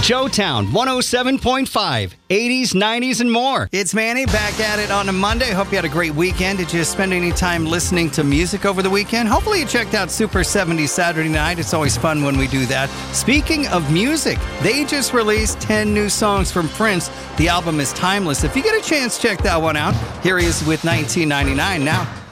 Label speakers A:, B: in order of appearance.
A: Joetown 107.5, 80s, 90s, and more. It's Manny back at it on a Monday. Hope you had a great weekend. Did you spend any time listening to music over the weekend? Hopefully you checked out Super 70 Saturday night. It's always fun when we do that. Speaking of music, they just released 10 new songs from Prince. The album is timeless. If you get a chance, check that one out. Here he is with 1999 now.